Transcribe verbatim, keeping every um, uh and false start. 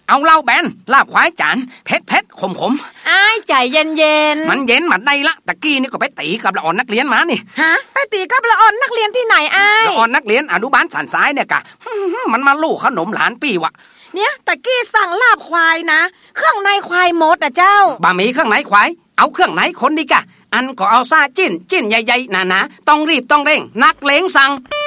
เอาเหล้าแบนลาบควายจานเผ็ดเผ็ดขมขมอ้ายใจเย็นเย็นมันเย็นมาได้ละตะกี้นี่ก็ไปตีกับละอ่อนนักเรียนมานี่ฮะไปตีกับละอ่อนนักเรียนที่ไหนอ้ายละอ่อนนักเรียนอนุบาลสันซ้ายเนี่ยกะมันมาลู่ขนมหลานปี้วะเนี่ยตะกี้สั่งลาบควายนะเครื่องในควายหมดอ่ะเจ้าบะหมี่เครื่องในควายเอาเครื่องในคนดีกะอันก็เอาซาจิ้นจิ้นใหญ่ๆหนาๆต้องรีบต้องเร่งนักเลงสั่ง